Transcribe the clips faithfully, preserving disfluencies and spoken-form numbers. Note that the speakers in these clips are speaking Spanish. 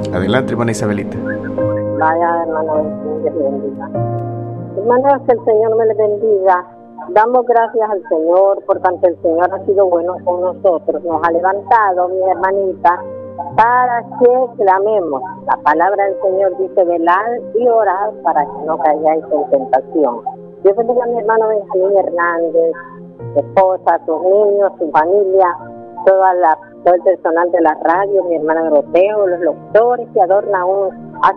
Adelante, hermana Isabelita. Vaya, hermano, Dios le bendiga. Hermanos, que el Señor me les bendiga. Damos gracias al Señor por tanto el Señor ha sido bueno con nosotros. Nos ha levantado, mi hermanita, para que clamemos. La palabra del Señor dice: velad y orad para que no caigáis en tentación. Dios bendiga a mi hermano Benjamín Hernández, su esposa, sus niños, su familia, toda la, todo el personal de la radio, mi hermana Doroteo, los locutores que adornan un,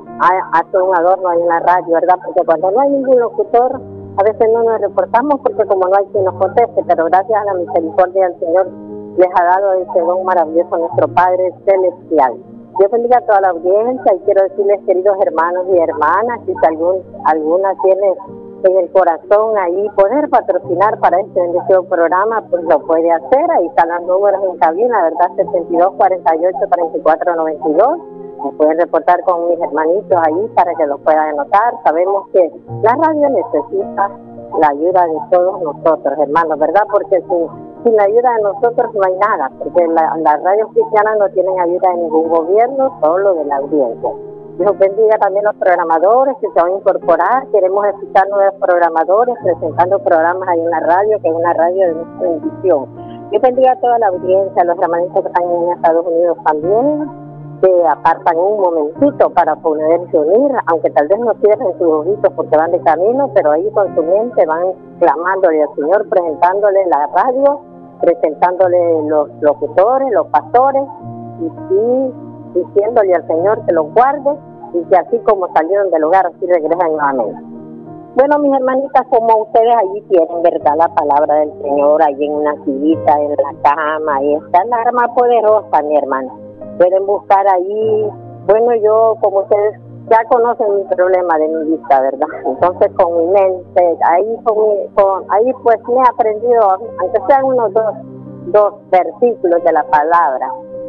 hacen un adorno ahí en la radio, ¿verdad? Porque cuando no hay ningún locutor, a veces no nos reportamos porque como no hay quien nos conteste, pero gracias a la misericordia del Señor les ha dado ese don maravilloso a nuestro Padre Celestial. Dios bendiga a toda la audiencia y quiero decirles, queridos hermanos y hermanas, si algún, alguna tiene en el corazón ahí poder patrocinar para este bendecido programa, pues lo puede hacer. Ahí están los números en cabina, ¿verdad? setenta y dos, cuarenta y ocho, cuarenta y cuatro, noventa y dos. Me pueden reportar con mis hermanitos ahí para que los puedan anotar. Sabemos que la radio necesita la ayuda de todos nosotros, hermanos, ¿verdad? Porque sin, sin la ayuda de nosotros no hay nada, porque la, las radios cristianas no tienen ayuda de ningún gobierno, solo de la audiencia. Dios bendiga también los programadores que se van a incorporar. Queremos escuchar nuevos programadores presentando programas ahí en la radio, que es una radio de nuestra bendición. Dios bendiga a toda la audiencia, los hermanitos que están en Estados Unidos también, que apartan un momentito para poderse unir, aunque tal vez no cierren sus ojitos porque van de camino, pero ahí con su mente van clamándole al Señor, presentándole la radio, presentándole los locutores, los pastores, y, y diciéndole al Señor que los guarde y que así como salieron del hogar, así regresan nuevamente. Bueno, mis hermanitas, como ustedes allí tienen, ¿verdad?, la palabra del Señor, allí en una sillita, en la cama, ahí está la arma poderosa, mi hermana. Pueden buscar ahí, bueno, yo, como ustedes ya conocen mi problema de mi vista, ¿verdad? Entonces, con mi mente, ahí, con, mi, con, ahí pues me he aprendido, aunque sean unos dos, dos versículos de la palabra.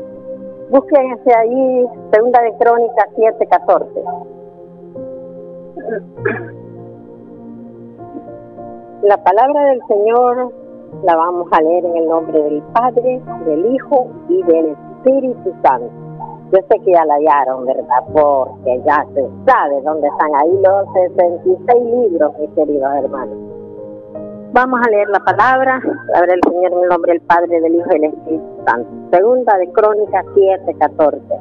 Búsquense ahí, Segunda de Crónicas siete, catorce. La palabra del Señor la vamos a leer en el nombre del Padre, del Hijo y del Espíritu Santo. Yo sé que ya la hallaron, ¿verdad? Porque ya se sabe dónde están ahí los sesenta y seis libros, mis queridos hermanos. Vamos a leer la palabra, la palabra del Señor en el nombre del Padre, del Hijo y del Espíritu Santo. Segunda de Crónicas siete, catorce.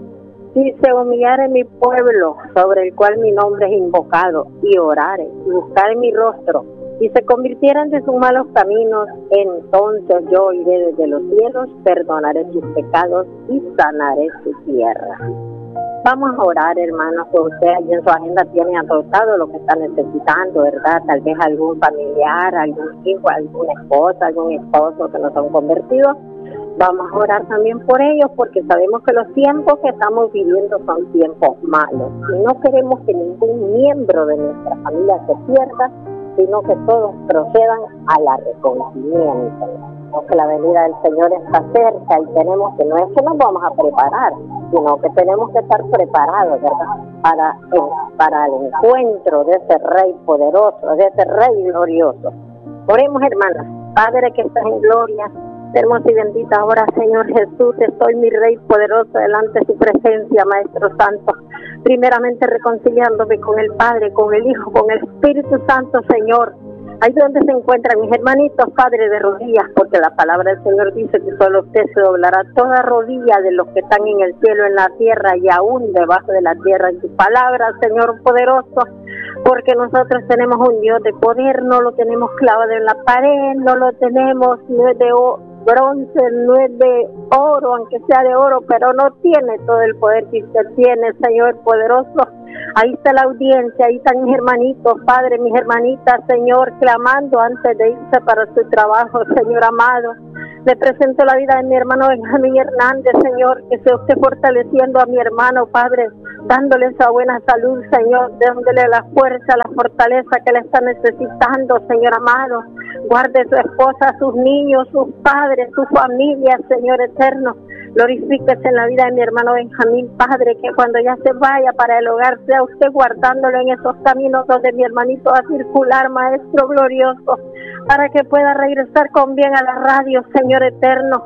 Si se humillare mi pueblo, sobre el cual mi nombre es invocado, y orare, y buscare mi rostro, y se convirtieran de sus malos caminos, entonces yo iré desde los cielos, perdonaré sus pecados y sanaré su tierra. Vamos a orar, hermanos, que usted allí en su agenda tiene anotado lo que está necesitando, ¿verdad? Tal vez algún familiar, algún hijo, alguna esposa, algún esposo que no son convertidos. Vamos a orar también por ellos, porque sabemos que los tiempos que estamos viviendo son tiempos malos. Y no queremos que ningún miembro de nuestra familia se pierda, sino que todos procedan al arrepentimiento. Que la venida del Señor está cerca y tenemos que, no es que nos vamos a preparar, sino que tenemos que estar preparados, ¿verdad?, para, eh, para el encuentro de ese Rey poderoso, de ese Rey glorioso. Oremos, hermanas. Padre que estás en gloria, hermosa y bendita ahora, Señor Jesús, estoy, mi Rey poderoso, delante de su presencia, Maestro Santo, primeramente reconciliándome con el Padre, con el Hijo, con el Espíritu Santo, Señor. Ahí donde se encuentran mis hermanitos, Padre, de rodillas, porque la palabra del Señor dice que solo usted se doblará toda rodilla de los que están en el cielo, en la tierra y aún debajo de la tierra. En tu palabra, Señor poderoso, porque nosotros tenemos un Dios de poder, no lo tenemos clavado en la pared, no lo tenemos, no es de bronce, no es de oro, aunque sea de oro, pero no tiene todo el poder que usted tiene, Señor poderoso. Ahí está la audiencia, ahí están mis hermanitos, Padre, mis hermanitas, Señor, clamando antes de irse para su trabajo, Señor amado. Le presento la vida de mi hermano Benjamín Hernández, Señor, que se esté fortaleciendo a mi hermano, Padre, dándole esa buena salud, Señor, dándole la fuerza, la fortaleza que le está necesitando, Señor amado. Guarde su esposa, sus niños, sus padres, su familia, Señor eterno. Glorifíquese en la vida de mi hermano Benjamín, Padre, que cuando ya se vaya para el hogar, sea usted guardándolo en esos caminos donde mi hermanito va a circular, Maestro glorioso, para que pueda regresar con bien a la radio, Señor eterno.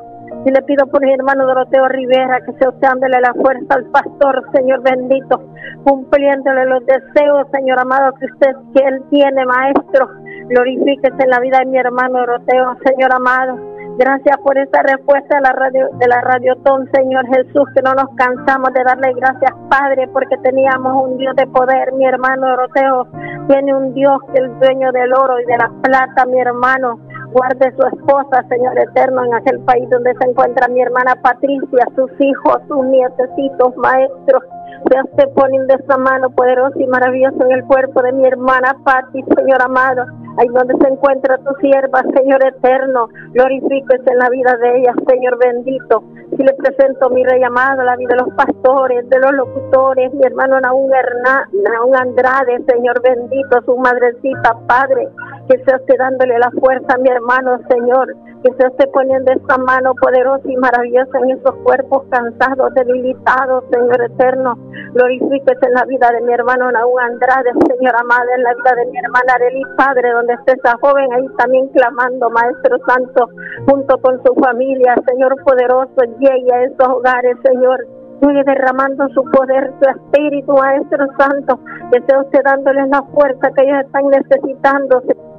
Y le pido por mi hermano Doroteo Rivera, que sea usted dándole la fuerza al pastor, Señor bendito, cumpliéndole los deseos, Señor amado, que usted, que él tiene, maestro. Glorifíquese en la vida de mi hermano Doroteo, Señor amado. Gracias por esta respuesta de la radio, de la Radiotón, Señor Jesús, que no nos cansamos de darle gracias, Padre, porque teníamos un Dios de poder. Mi hermano Doroteo tiene un Dios que es el dueño del oro y de la plata, mi hermano. Guarde su esposa, Señor eterno, en aquel país donde se encuentra mi hermana Patricia, sus hijos, sus nietecitos, maestros. Sea usted poniendo esa mano poderosa y maravillosa en el cuerpo de mi hermana Pati, Señor amado. Ahí donde se encuentra tu sierva, Señor eterno, glorifíquese en la vida de ella, Señor bendito. Si le presento, mi rey amado, la vida de los pastores, de los locutores, mi hermano Naún Hernán, Naún Andrade, Señor bendito, su madrecita, Padre, que sea usted dándole la fuerza a mi hermano, Señor, que sea usted poniendo esta mano poderosa y maravillosa en esos cuerpos cansados, debilitados, Señor eterno. Glorifíquese en la vida de mi hermano Naún Andrade, Señor amado, en la vida de mi hermana Arely, Padre, donde esté esa joven ahí también clamando, Maestro Santo, junto con su familia, Señor poderoso, llegue a esos hogares, Señor. Sigue derramando su poder, su espíritu, Maestro Santo, que sea usted dándoles la fuerza que ellos están necesitando,